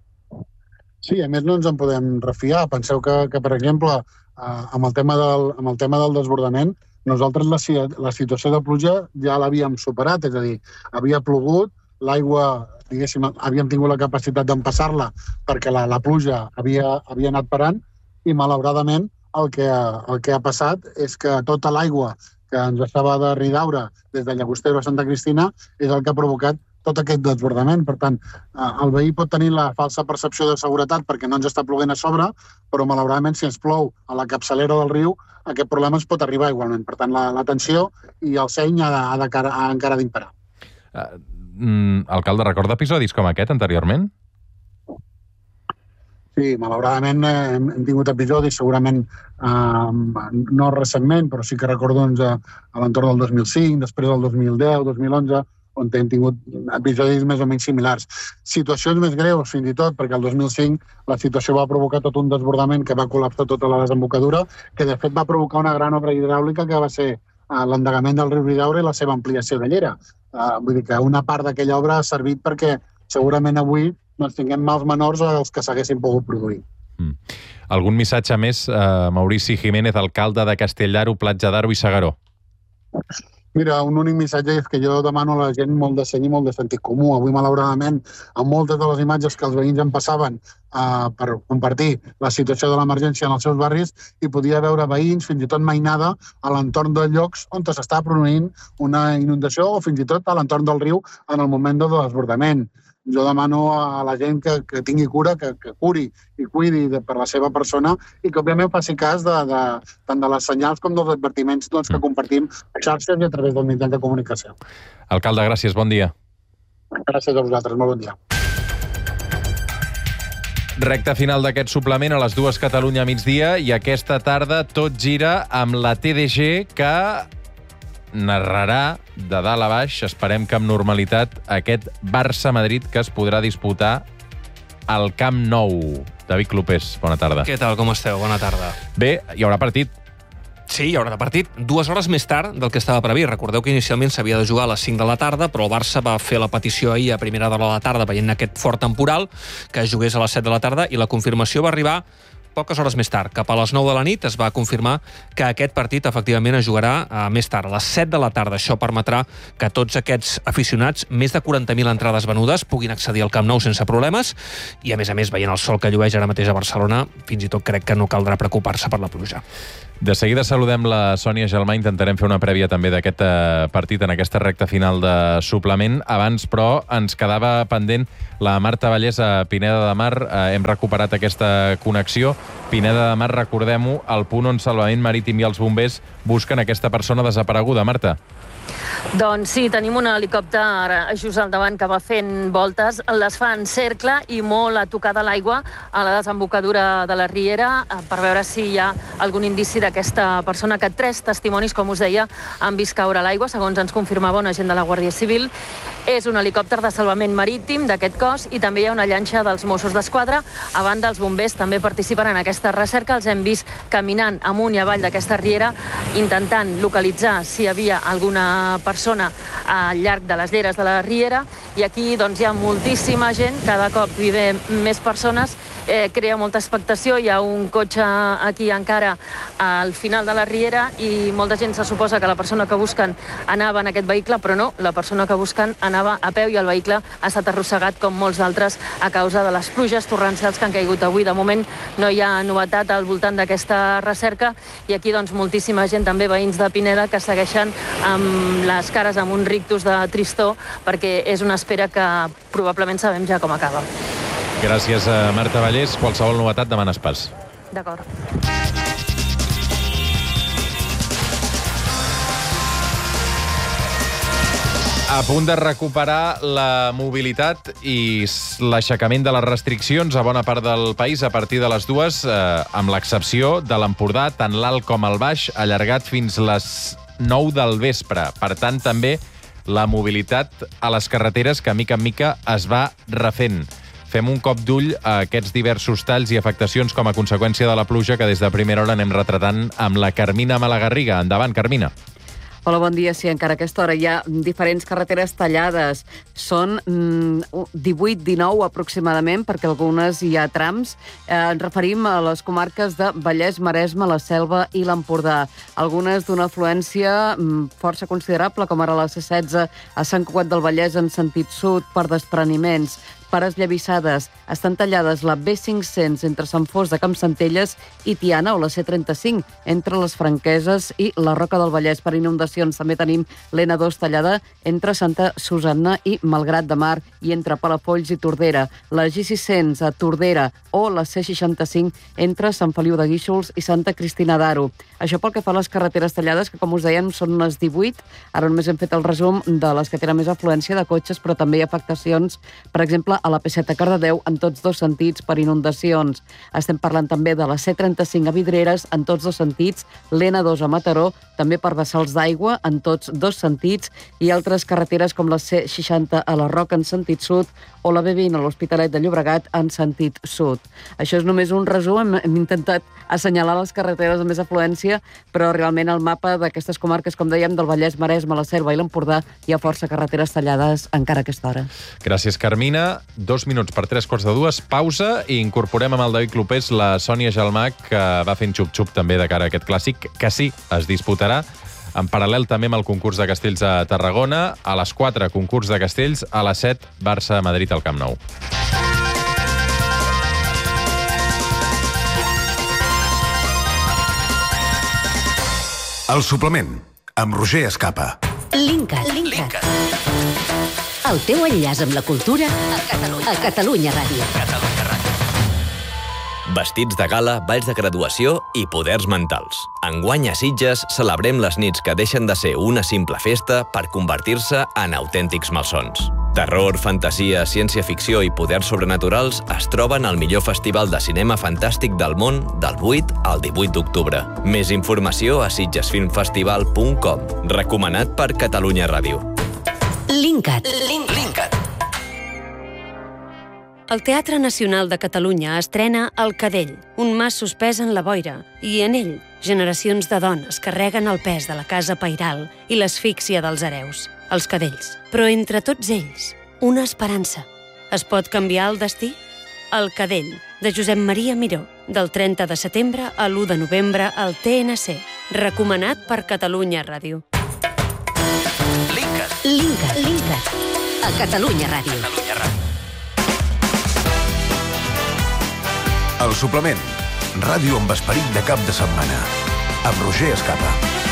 Sí, a més no ens en podem refiar. Penseu que, que per exemple, eh, amb, el tema del, amb el tema del desbordament, nosaltres la, la situació de pluja ja l'havíem superat, és a dir, havia plogut, l'aigua, diguéssim, havíem tingut la capacitat d'empassar-la perquè la, la pluja havia, havia anat parant i, malauradament, el que, el que ha passat és que tota l'aigua que ens estava de Ridaura des de Llagostera a Santa Cristina és el que ha provocat tot aquest desbordament. Per tant, el veí pot tenir la falsa percepció de seguretat perquè no ens està ploguent a sobre, però, malauradament, si ens plou a la capçalera del riu, aquest problema ens pot arribar igualment. Per tant, la, la tensió i el seny ha, de, ha, de, ha encara d'imperar. Uh... Mm, alcalde, recorda episodis com aquest anteriorment? Sí, malauradament eh, hem, hem tingut episodis, segurament eh, no recentment, però sí que recordo doncs, a, a l'entorn del dos mil cinc, després del dos mil deu, dos mil onze, on hem tingut episodis més o menys similars. Situacions més greus, fins i tot, perquè el dos mil cinc la situació va provocar tot un desbordament que va col·lapsar tota la desembocadura, que de fet va provocar una gran obra hidràulica que va ser eh, l'endegament del riu Ridaura i la seva ampliació de llera. Uh, vull dir que una part d'aquella obra ha servit perquè segurament avui doncs, tinguem mals menors als que s'haguessin pogut produir. Mm. Algun missatge més, uh, Maurici Jiménez, alcalde de Castell d'Aro, Platja d'Aro i S'Agaró? Mira, un únic missatge és que jo demano a la gent molt de seny i molt de sentit comú. Avui, malauradament, amb moltes de les imatges que els veïns em passaven eh, per compartir la situació de l'emergència en els seus barris, hi podia veure veïns, fins i tot mainada, a l'entorn de llocs on s'està produint una inundació o fins i tot a l'entorn del riu en el moment del desbordament. Jo demano a la gent que, que tingui cura, que, que curi i cuidi de, per la seva persona i que, òbviament, faci cas de, de, tant de les senyals com dels advertiments doncs, que compartim a xarxes i a través del mitjans de comunicació. Alcalde, gràcies, bon dia. Gràcies a vosaltres, molt bon dia. Recte final d'aquest suplement a les dues Catalunya migdia i aquesta tarda tot gira amb la T D G que narrarà de dalt a baix, esperem que amb normalitat, aquest Barça-Madrid que es podrà disputar al Camp Nou. David Clopés, bona tarda. Què tal, com esteu? Bona tarda. Bé, hi haurà partit. Sí, hi haurà partit dues hores més tard del que estava previst. Recordeu que inicialment s'havia de jugar a les cinc de la tarda, però el Barça va fer la petició ahir a primera hora de la tarda veient aquest fort temporal que es jugués a les set de la tarda i la confirmació va arribar poques hores més tard. Cap a les nou de la nit es va confirmar que aquest partit efectivament es jugarà uh, més tard, a les set de la tarda. Això permetrà que tots aquests aficionats, més de quaranta mil entrades venudes, puguin accedir al Camp Nou sense problemes i, a més a més, veient el sol que llueix ara mateix a Barcelona, fins i tot crec que no caldrà preocupar-se per la pluja. De seguida saludem la Sònia Gelmà, intentarem fer una prèvia també d'aquest partit en aquesta recta final de suplement. Abans, però, ens quedava pendent la Marta Vallès a Pineda de Mar. Eh, hem recuperat aquesta connexió. Pineda de Mar, recordem-ho, el punt on Salvament Marítim i els bombers busquen aquesta persona desapareguda. Marta. Doncs sí, tenim un helicòpter just al davant que va fent voltes. Les fa en cercle i molt a tocar de l'aigua a la desembocadura de la Riera per veure si hi ha algun indici d'aquesta persona, que tres testimonis, com us deia, han vist caure a l'aigua, segons ens confirmava un agent de la Guàrdia Civil. És un helicòpter de salvament marítim d'aquest cos i també hi ha una llanxa dels Mossos d'Esquadra. A banda, els bombers també participen en aquesta recerca. Els hem vist caminant amunt i avall d'aquesta riera intentant localitzar si hi havia alguna persona al llarg de les lleres de la riera, i aquí doncs, hi ha moltíssima gent, cada cop hi ve més persones, eh, crea molta expectació. Hi ha un cotxe aquí encara al final de la riera i molta gent se suposa que la persona que busquen anava en aquest vehicle, però no, la persona que busquen anava a peu i el vehicle ha estat arrossegat com molts d'altres a causa de les pluges torrencials que han caigut avui. De moment no hi ha novetat al voltant d'aquesta recerca i aquí doncs, moltíssima gent, també veïns de Pineda, que segueixen amb les cares amb un rictus de tristor perquè és una espera que probablement sabem ja com acaba. Gràcies a Marta Vallès. Qualsevol novetat, demanes pas. D'acord. A punt de recuperar la mobilitat i l'aixecament de les restriccions a bona part del país a partir de les dues, eh, amb l'excepció de l'Empordà, tant l'alt com el baix, allargat fins les nou del vespre. Per tant, també la mobilitat a les carreteres que, mica en mica, es va refent. Fem un cop d'ull a aquests diversos talls i afectacions com a conseqüència de la pluja que des de primera hora anem retratant amb la Carmina Malagarriga. Endavant, Carmina. Hola, bon dia. Sí, encara a aquesta hora hi ha diferents carreteres tallades. Són divuit dinou aproximadament, perquè algunes hi ha trams. Eh, ens referim a les comarques de Vallès, Maresme, la Selva i l'Empordà. Algunes d'una afluència força considerable, com ara la C setze a Sant Cugat del Vallès en sentit sud per despreniments. Per esllavissades, estan tallades la B cinc-cents entre Sant Fost de Campsentelles i Tiana, o la C trenta-cinc entre les Franqueses i la Roca del Vallès. Per inundacions també tenim l'N dos tallada entre Santa Susanna i Malgrat de Mar i entre Palafolls i Tordera. La G sis-cents a Tordera o la C seixanta-cinc entre Sant Feliu de Guíxols i Santa Cristina d'Aro. Això pel que fa a les carreteres tallades, que com us dèiem són unes divuit. Ara només hem fet el resum de les que tenen més afluència de cotxes, però també hi ha afectacions, per exemple, a la P set a Cardedeu en tots dos sentits per inundacions. Estem parlant també de la C trenta-cinc a Vidreres en tots dos sentits, l'N dos a Mataró, també per vessals d'aigua en tots dos sentits, i altres carreteres com la C seixanta a la Roca en sentit sud o la B vint a l'Hospitalet de Llobregat en sentit sud. Això és només un resum. Hem, hem intentat assenyalar les carreteres amb més afluència, però realment el mapa d'aquestes comarques, com dèiem, del Vallès, Maresme, la Selva i l'Empordà, hi ha força carreteres tallades encara a aquesta hora. Gràcies, Carmina. Dos minuts per tres quarts de dues, pausa, i incorporem amb el David Clopés la Sònia Gelmà, que va fent xup-xup també de cara a aquest clàssic, que sí, es disputarà en paral·lel també amb el concurs de castells a Tarragona. A les quatre, concurs de castells. A les set, Barça-Madrid al Camp Nou. El suplement, amb Roger Escapa. Linkat. Linkat. El teu enllaç amb la cultura a Catalunya, a Catalunya Ràdio. Catalunya Ràdio. Vestits de gala, balls de graduació i poders mentals. Enguany a Sitges celebrem les nits que deixen de ser una simple festa per convertir-se en autèntics malsons. Terror, fantasia, ciència-ficció i poders sobrenaturals es troben al millor festival de cinema fantàstic del món del vuit al divuit d'octubre. Més informació a sitges film festival punt com. Recomanat per Catalunya Ràdio. Linkat. Linkat. El Teatre Nacional de Catalunya estrena El Cadell, un mas suspès en la boira, i en ell generacions de dones carreguen el pes de la casa pairal i l'asfíxia dels hereus, els cadells. Però entre tots ells, una esperança. Es pot canviar el destí? El Cadell, de Josep Maria Miró. del trenta de setembre a l'u de novembre al T N C. Recomanat per Catalunya Ràdio. Linkat. Linkat. Linkat. A Catalunya Ràdio. Catalunya Ràdio. El suplement. Ràdio amb esperit de cap de setmana. Amb Roger Escapa.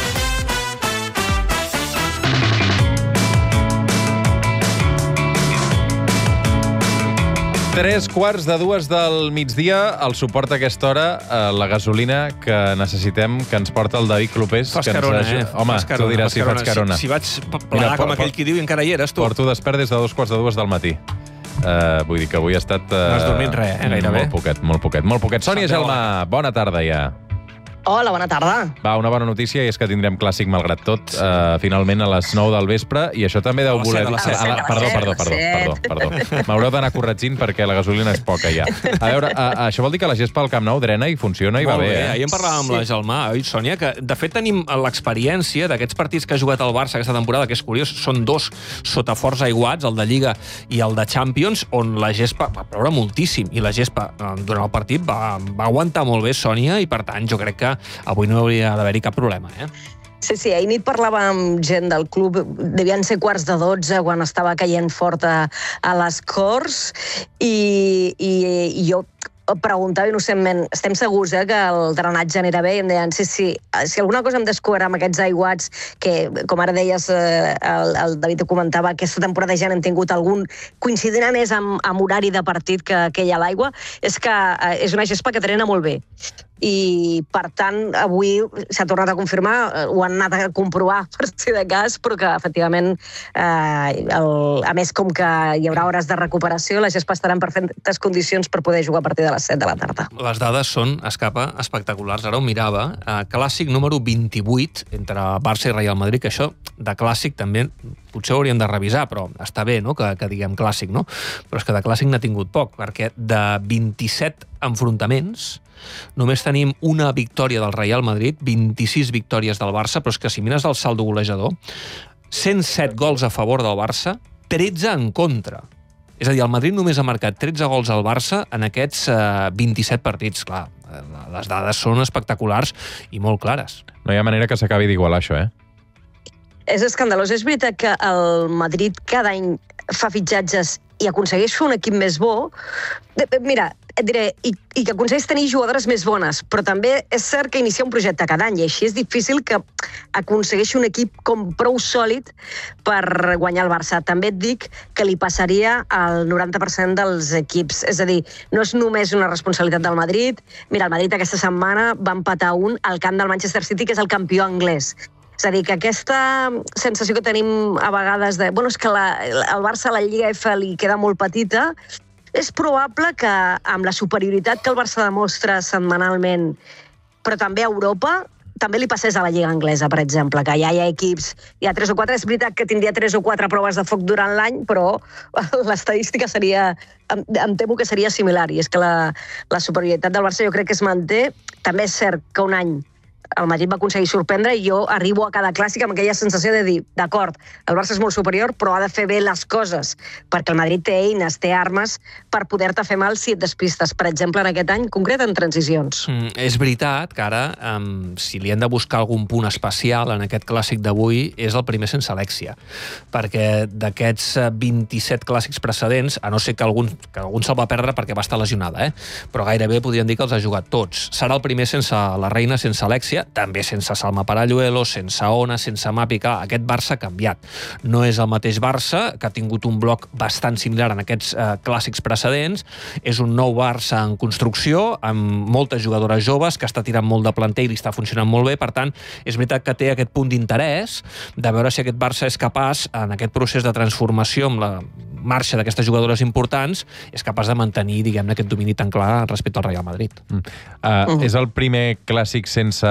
Tres quarts de dues del migdia, el suport a aquesta hora, eh, la gasolina que necessitem, que ens porta el David Clopés. Fas que carona, ens... eh? Home, Fas carona, tu diràs si faig carona. Si, si vaig plegar com aquell qui diu i encara hi eres, tu. Porto despert des de dos quarts de dues del matí. Uh, vull dir que avui ha estat... Uh, no has dormit res, eh, gairebé. Molt poquet, molt poquet, molt poquet. Sònia Gelmà, bona tarda ja. Hola, bona tarda. Va, una bona notícia i és que tindrem clàssic malgrat tot, uh, finalment a les nou del vespre, i això també deu voler... A la set, a la set. Perdó, perdó, perdó, perdó, perdó. M'haureu d'anar corregint perquè la gasolina és poca ja. A veure, uh, això vol dir que la gespa al Camp Nou drena i funciona i va bé, eh? Ahir en parlàvem amb la Gelmà, oi, Sònia, que de fet tenim l'experiència d'aquests partits que ha jugat el Barça aquesta temporada, que és curiós, són dos sota forts aiguats, el de Lliga i el de Champions, on la gespa va ploure moltíssim, i la gespa durant el partit va, va aguantar molt bé, Sònia, i per tant jo crec que avui no hauria d'haver-hi cap problema, eh? Sí, sí, ahir nit parlava amb gent del club, devien ser quarts de dotze quan estava caient fort a, a les Corts, i, i, i jo preguntava innocentment, estem segurs eh, que el drenatge anirà bé? I em deien, sí, sí, si alguna cosa hem descobert amb aquests aiguats, que, com ara deies, eh, el, el David ho comentava, aquesta temporada ja n'hem tingut algun, coincidint més amb, amb horari de partit que, que hi ha a l'aigua, és que eh, és una gespa que drena molt bé. I, per tant, avui s'ha tornat a confirmar, ho han anat a comprovar per si de cas, però que, efectivament, eh, el, a més, com que hi haurà hores de recuperació, la gespa estarà en perfectes condicions per poder jugar a partir de les set de la tarda. Les dades són, Escapa, espectaculars. Ara ho mirava. Eh, clàssic número vint-i-vuit entre Barça i Real Madrid, que això de clàssic també potser ho hauríem de revisar, però està bé, no?, que, que diguem clàssic, no? Però és que de clàssic n'ha tingut poc, perquè de vint-i-set enfrontaments només tenim una victòria del Real Madrid, vint-i-sis victòries del Barça, però és que si mires el saldo golejador, cent set gols a favor del Barça, tretze en contra. És a dir, el Madrid només ha marcat tretze gols al Barça en aquests eh, vint-i-set partits. Clar, les dades són espectaculars i molt clares. No hi ha manera que s'acabi d'igualar això, eh? És escandalós. És veritat que el Madrid cada any fa fitxatges i aconsegueix fer un equip més bo. Mira, et diré, i, i que aconsegueix tenir jugadores més bones, però també és cert que inicia un projecte cada any, i així és difícil que aconsegueixi un equip com prou sòlid per guanyar el Barça. També et dic que li passaria al noranta per cent dels equips. És a dir, no és només una responsabilitat del Madrid. Mira, el Madrid aquesta setmana va empatar un al camp del Manchester City, que és el campió anglès. És a dir, que aquesta sensació que tenim a vegades de... Bueno, és que la, el Barça a la Lliga F li queda molt petita. És probable que amb la superioritat que el Barça demostra setmanalment, però també a Europa, també li passés a la Lliga Anglesa, per exemple, que ja hi ha equips, hi ha tres o quatre, és veritat que tindria tres o quatre proves de foc durant l'any, però l'estadística seria, em, em temo que seria similar, i és que la, la superioritat del Barça jo crec que es manté. També és cert que un any el Madrid va aconseguir sorprendre i jo arribo a cada clàssic amb aquella sensació de dir, d'acord, el Barça és molt superior, però ha de fer bé les coses, perquè el Madrid té eines, té armes per poder-te fer mal si et despistes. Per exemple, en aquest any concret, en transicions. Mm, és veritat que ara, um, si li hem de buscar algun punt especial en aquest clàssic d'avui, és el primer sense Alexia, perquè d'aquests vint-i-set clàssics precedents, a no ser que algun, que algun se'l va perdre perquè va estar lesionada, eh? Però gairebé podríem dir que els ha jugat tots. Serà el primer sense la reina, sense Alexia, també sense Salma Paralluelo, sense Ona, sense Mapi. Clar, aquest Barça ha canviat. No és el mateix Barça, que ha tingut un bloc bastant similar en aquests eh, clàssics precedents. És un nou Barça en construcció, amb moltes jugadores joves, que està tirant molt de planter i li està funcionant molt bé. Per tant, és veritat que té aquest punt d'interès de veure si aquest Barça és capaç, en aquest procés de transformació amb la marxa d'aquestes jugadores importants, és capaç de mantenir, diguem-ne, aquest domini tan clar respecte al Real Madrid. Mm. Uh, uh-huh. És el primer clàssic sense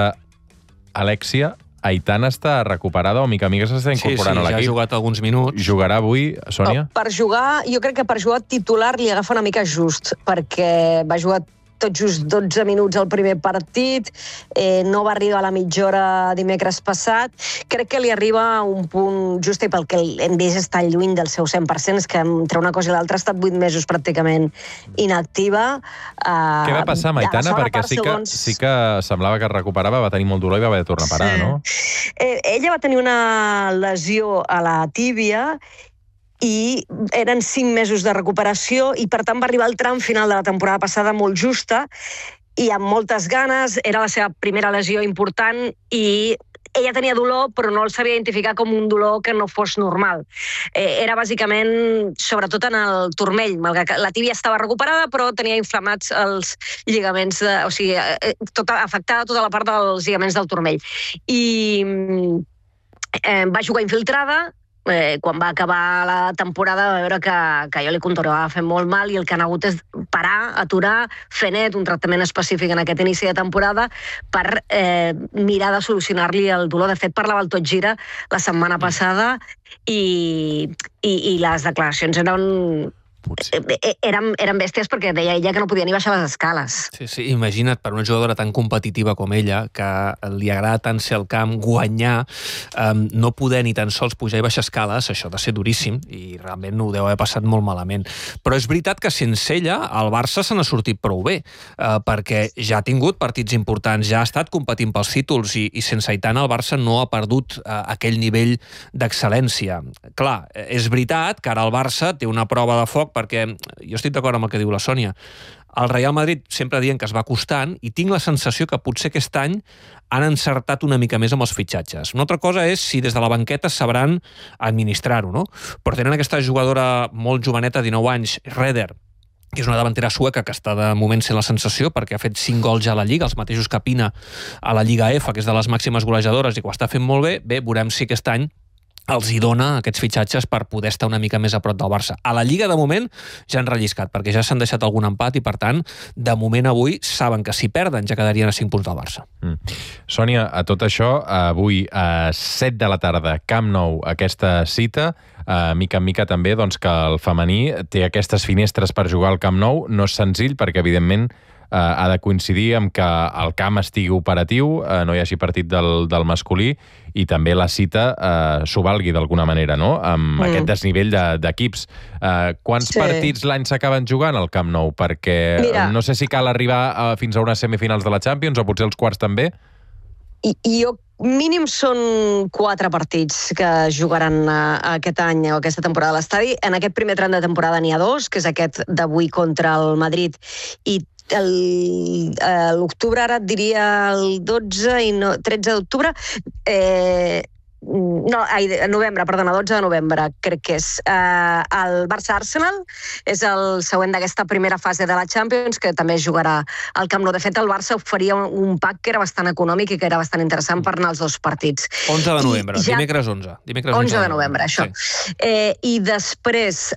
Alexia. Aitana està recuperada o mica mica s'està incorporant sí, sí, a l'equip? Sí, sí, ja ha jugat alguns minuts. Jugarà avui, Sònia? Per jugar, jo crec que per jugar titular li agafa una mica just, perquè va jugar tot just dotze minuts al primer partit, eh, no va arribar a la mitja hora dimecres passat. Crec que li arriba a un punt just i pel que hem vist està lluny del seu cent per cent, és que entre una cosa i l'altra ha estat vuit mesos pràcticament inactiva. Eh, Què va passar, Maitana? Perquè sí que, segons... sí que semblava que es recuperava, va tenir molt dolor i va haver de tornar a parar, sí. no? Eh, ella va tenir una lesió a la tíbia i eren cinc mesos de recuperació i, per tant, va arribar al tram final de la temporada passada molt justa i amb moltes ganes. Era la seva primera lesió important i ella tenia dolor, però no el sabia identificar com un dolor que no fos normal. Eh, era bàsicament, sobretot en el turmell, malgrat que la tíbia estava recuperada, però tenia inflamats els lligaments, de, o sigui, eh, tota, afectada tota la part dels lligaments del turmell. I eh, va jugar infiltrada. Eh, quan va acabar la temporada va veure que, que jo li continuava fent molt mal i el que han hagut és parar, aturar, fer net, un tractament específic en aquest inici de temporada per eh, mirar de solucionar-li el dolor. De fet, parlava el Tot Gira la setmana passada i, i, i les declaracions eren... Eren, eren bèsties perquè deia ella que no podia ni baixar les escales. Sí, sí, imagina't, per una jugadora tan competitiva com ella, que li agrada tant ser al camp, guanyar, um, no poder ni tan sols pujar i baixar escales, això ha de ser duríssim, i realment ho deu haver passat molt malament. Però és veritat que sense ella el Barça se n'ha sortit prou bé, uh, perquè ja ha tingut partits importants, ja ha estat competint pels títols, i, i sense Aitana el Barça no ha perdut uh, aquell nivell d'excel·lència. Clar, és veritat que ara el Barça té una prova de foc, perquè jo estic d'acord amb el que diu la Sònia. El Real Madrid sempre dient que es va costant i tinc la sensació que potser aquest any han encertat una mica més amb els fitxatges. Una altra cosa és si des de la banqueta sabran administrar-ho, no? Però tenen aquesta jugadora molt joveneta, dinou anys, Reder, que és una davantera sueca que està de moment sent la sensació perquè ha fet cinc gols ja a la Lliga, els mateixos que Pina a la Lliga F, que és de les màximes golejadores i que ho està fent molt bé. Bé, veurem si aquest any els hi dona aquests fitxatges per poder estar una mica més a prop del Barça. A la Lliga, de moment, ja han relliscat, perquè ja s'han deixat algun empat i, per tant, de moment avui saben que si perden ja quedarien a cinc punts del Barça. Mm. Sònia, a tot això, avui a set de la tarda, Camp Nou, aquesta cita, Uh, mica en mica també doncs, que el femení té aquestes finestres per jugar al Camp Nou. No és senzill perquè, evidentment, uh, ha de coincidir amb que el camp estigui operatiu, uh, no hi hagi partit del, del masculí, i també la cita uh, s'ho valgui d'alguna manera, no? Amb mm. aquest desnivell d'equips. De, uh, quants sí. partits l'any s'acaben jugant al Camp Nou? Perquè Mira. no sé si cal arribar uh, fins a unes semifinals de la Champions, o potser els quarts també. I, i jo mínim són quatre partits que jugaran uh, aquest any o aquesta temporada a l'estadi. En aquest primer tram de temporada n'hi ha dos, que és aquest d'avui contra el Madrid, i l'octubre, ara et diria el dotze i no, tretze d'octubre, eh, no, ai, novembre, perdona, dotze de novembre, crec que és. Uh, el Barça-Arsenal és el següent d'aquesta primera fase de la Champions, que també jugarà al Camp Nou. De fet, el Barça oferia un, un pack que era bastant econòmic i que era bastant interessant per anar als dos partits. onze de novembre, ja... dimecres onze. Dimecres onze de novembre, això. Sí. Eh, I després,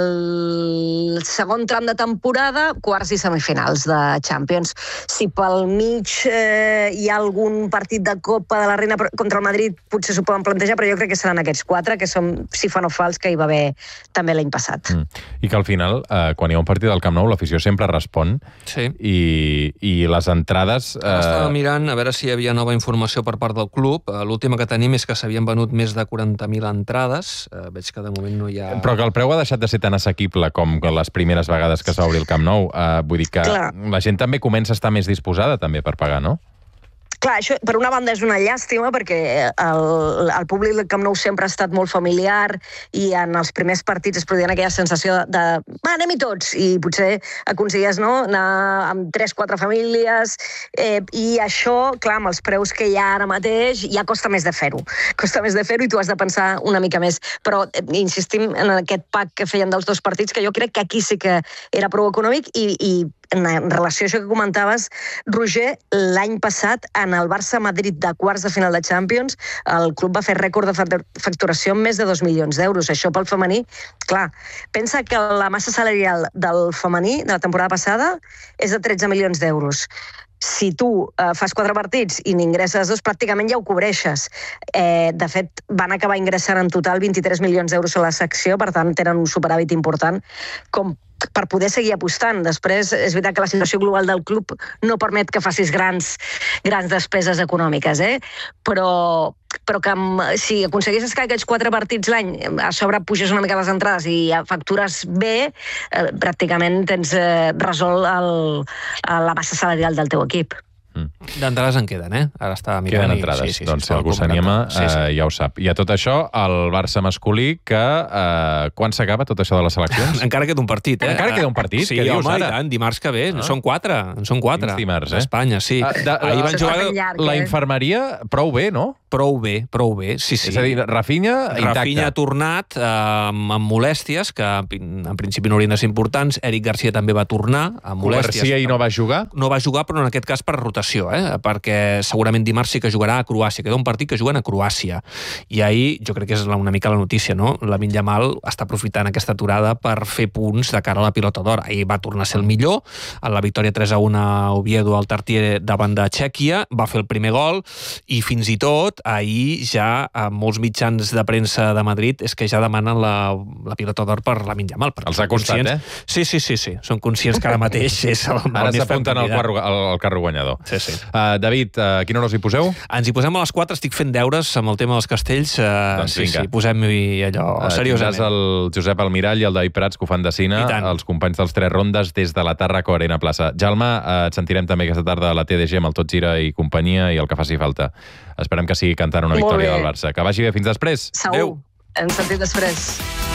el segon tram de temporada, quarts i semifinals de Champions. Si pel mig eh, hi ha algun partit de Copa de la Reina contra el Madrid, potser s'ho poden plantejar, però jo crec que seran aquests quatre, que són, si fa no fa, els que hi va haver també l'any passat. Mm. I que al final, eh, quan hi ha un partit del Camp Nou, l'afició sempre respon, sí. i, i les entrades... Eh... Estava mirant a veure si hi havia nova informació per part del club. L'última que tenim és que s'havien venut més de quaranta mil entrades. Eh, veig que de moment no hi ha... Però que el preu ha deixat de ser tan assequible com les primeres vegades que es va obrir el Camp Nou. Eh, vull dir que Clar. la gent també comença a estar més disposada també per pagar, no? Clar, això per una banda és una llàstima perquè el, el públic del Camp Nou sempre ha estat molt familiar i en els primers partits es produïa aquella sensació de, de va, anem-hi tots, i potser aconseguies, no?, anar amb tres, quatre famílies, eh, i això, clar, amb els preus que hi ha ara mateix, ja costa més de fer-ho. Costa més de fer-ho i tu has de pensar una mica més. Però eh, insistim en aquest pack que feien dels dos partits, que jo crec que aquí sí que era prou econòmic, i, i en relació a això que comentaves, Roger, l'any passat, en el Barça-Madrid de quarts de final de Champions, el club va fer rècord de facturació amb més de dos milions d'euros. Això pel femení, clar, pensa que la massa salarial del femení de la temporada passada és de tretze milions d'euros. Si tu eh, fas quatre partits i n'ingresses dos, pràcticament ja ho cobreixes. Eh, de fet, van acabar ingressant en total vint-i-tres milions d'euros a la secció, per tant, tenen un superàvit important com per poder seguir apostant. Després, és veritat que la situació global del club no permet que facis grans, grans despeses econòmiques, eh? però, però que si aconseguissis que aquests quatre partits l'any a sobre puges una mica les entrades i factures bé, eh, pràcticament tens eh, resolt el, la massa salarial del teu equip. D'entrades en queden, eh? Ara està mirant. Queden entrades. Sí, sí, doncs si algú s'anima sí, sí. eh, ja ho sap. I a tot això, el Barça masculí, que eh, quan s'acaba tot això de les seleccions? Encara queda un partit, eh? Encara queda un partit? Sí, Què dius home, ara? i tant, dimarts que ve. En són quatre. En són quatre. Quins dimarts, eh? Espanya, sí. Ah, de, Ahir van jugar... llarg, la eh? infermeria, prou bé, no? Prou bé, prou bé, sí, sí. És a dir, Rafinha, intacte. Rafinha ha tornat eh, amb molèsties, que en principi no haurien de ser importants. Eric Garcia també va tornar amb molèsties. Garcia i no va jugar? No va jugar, però en aquest cas per rotació, eh? Perquè segurament dimarts sí que jugarà a Croàcia. Queda un partit que juguen a Croàcia. I ahir, jo crec que és una mica la notícia, no? Lamine Yamal està aprofitant aquesta aturada per fer punts de cara a la pilota d'or. Ahir va tornar a ser el millor, en la victòria tres a un a Oviedo al Tartiere davant de Txèquia, va fer el primer gol, i fins i tot ahir ja a molts mitjans de premsa de Madrid és que ja demanen la, la pilota d'or per Lamine Yamal. Els ha costat, eh? Sí, sí, sí, sí. Són conscients que ara mateix és el, el ara més s'apunten al, carro, al, al carro guanyador. Sí, sí. Uh, David, uh, a quina hora us hi poseu? Ens hi posem a les quatre, estic fent deures amb el tema dels castells. Uh, doncs sí, vinga. sí, posem-hi allò uh, seriosament. Tindràs el Josep Almirall i el David Prats, que ho fan de cine, els companys dels Tres Rondes des de la Tàrraco Arena Plaça. Jaume, uh, et sentirem també aquesta tarda a la T D G amb el Tot Gira i companyia i el que faci falta. Esperem que sigui cantant una victòria del Barça. Que vagi bé, fins després. Segur. Adéu. Ens sentim després.